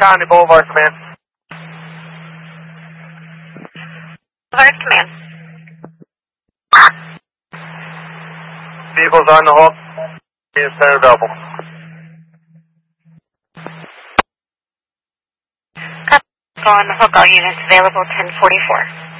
County Boulevard Command. Boulevard Command. Vehicles on the hook. Unit center available. Copy. On the hook, all units available, 1044.